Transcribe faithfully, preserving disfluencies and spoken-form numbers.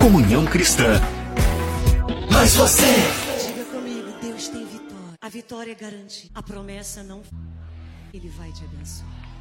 Comunhão Cristã. Mas você... Diga comigo, Deus tem vitória. A vitória é garantida. A promessa não... Ele vai te abençoar.